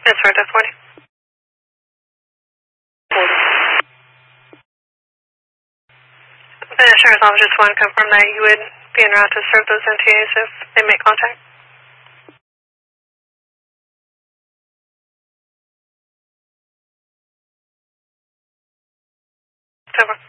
That's right, F 40. The insurance officer just wanted to confirm that you would be en route to serve those MTAs if they make contact. Over.